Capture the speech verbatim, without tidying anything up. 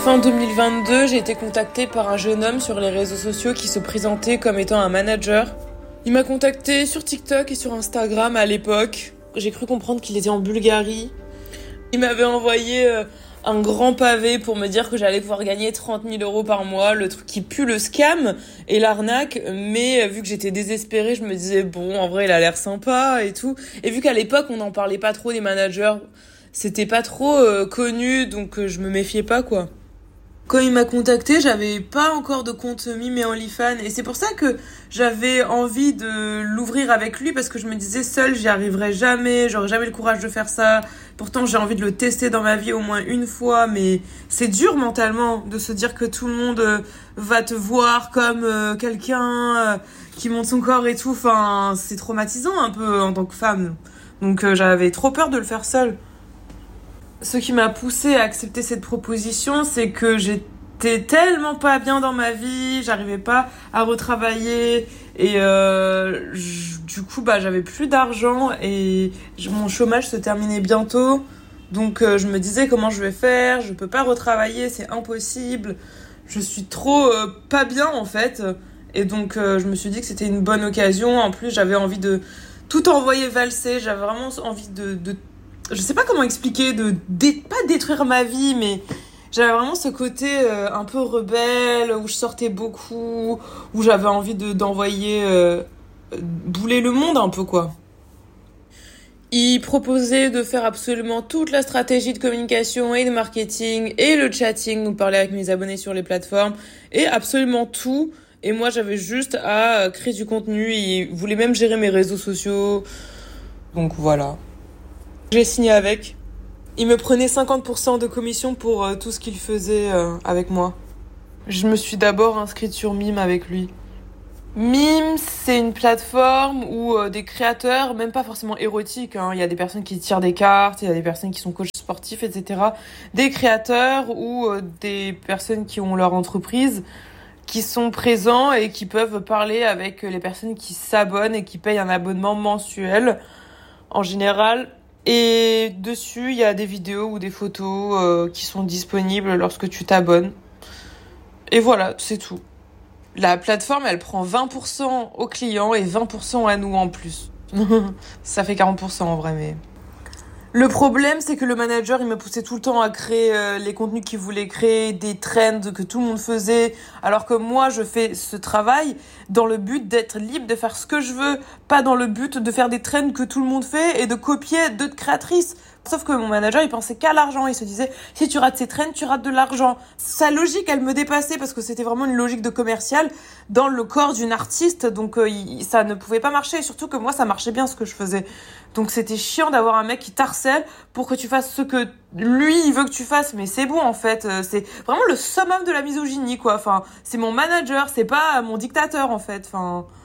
Fin deux mille vingt-deux, j'ai été contactée par un jeune homme sur les réseaux sociaux qui se présentait comme étant un manager. Il m'a contactée sur TikTok et sur Instagram à l'époque. J'ai cru comprendre qu'il était en Bulgarie. Il m'avait envoyé euh, un grand pavé pour me dire que j'allais pouvoir gagner trente mille euros par mois, le truc qui pue le scam et l'arnaque. Mais euh, vu que j'étais désespérée, je me disais bon, en vrai, il a l'air sympa et tout. Et vu qu'à l'époque, on n'en parlait pas trop des managers, c'était pas trop euh, connu, donc euh, je me méfiais pas, quoi. Quand il m'a contacté, j'avais pas encore de compte Mime et OnlyFans et c'est pour ça que j'avais envie de l'ouvrir avec lui parce que je me disais seule j'y arriverai jamais, j'aurais jamais le courage de faire ça. Pourtant j'ai envie de le tester dans ma vie au moins une fois, mais c'est dur mentalement de se dire que tout le monde va te voir comme euh, quelqu'un euh, qui monte son corps et tout. Enfin, c'est traumatisant un peu en tant que femme. Donc euh, j'avais trop peur de le faire seule. Ce qui m'a poussée à accepter cette proposition, c'est que j'étais tellement pas bien dans ma vie, j'arrivais pas à retravailler et euh, j- du coup bah j'avais plus d'argent et j- mon chômage se terminait bientôt. Donc euh, je me disais comment je vais faire, je peux pas retravailler, c'est impossible. Je suis trop euh, pas bien en fait et donc euh, je me suis dit que c'était une bonne occasion. En plus, j'avais envie de tout envoyer valser, j'avais vraiment envie de de je sais pas comment expliquer, de dé- pas détruire ma vie, mais j'avais vraiment ce côté euh, un peu rebelle, où je sortais beaucoup, où j'avais envie de, d'envoyer euh, bouler le monde un peu, quoi. Il proposait de faire absolument toute la stratégie de communication et de marketing et le chatting, donc parler avec mes abonnés sur les plateformes, et absolument tout. Et moi, j'avais juste à créer du contenu. Il voulait même gérer mes réseaux sociaux. Donc voilà. J'ai signé avec. Il me prenait cinquante pour cent de commission pour euh, tout ce qu'il faisait euh, avec moi. Je me suis d'abord inscrite sur Mime avec lui. Mime, c'est une plateforme où euh, des créateurs, même pas forcément érotiques, hein, il y a des personnes qui tirent des cartes, il y a des personnes qui sont coachs sportifs, et cetera. Des créateurs ou euh, des personnes qui ont leur entreprise, qui sont présents et qui peuvent parler avec les personnes qui s'abonnent et qui payent un abonnement mensuel, en général. Et dessus, il y a des vidéos ou des photos euh, qui sont disponibles lorsque tu t'abonnes. Et voilà, c'est tout. La plateforme, elle prend vingt pour cent aux clients et vingt pour cent à nous en plus. Ça fait quarante pour cent en vrai, mais... Le problème, c'est que le manager, il me poussait tout le temps à créer euh, les contenus qu'il voulait créer, des trends que tout le monde faisait, alors que moi, je fais ce travail dans le but d'être libre, de faire ce que je veux, pas dans le but de faire des trends que tout le monde fait et de copier d'autres créatrices. Sauf que mon manager, il pensait qu'à l'argent. Il se disait, si tu rates ces trends, tu rates de l'argent. Sa logique, elle me dépassait parce que c'était vraiment une logique de commercial dans le corps d'une artiste. Donc, euh, il, ça ne pouvait pas marcher. Et surtout que moi, ça marchait bien ce que je faisais. Donc, c'était chiant d'avoir un mec qui t'harcèle pour que tu fasses ce que lui, il veut que tu fasses. Mais c'est bon, en fait. C'est vraiment le summum de la misogynie, quoi. Enfin, c'est mon manager, c'est pas mon dictateur, en fait. Enfin...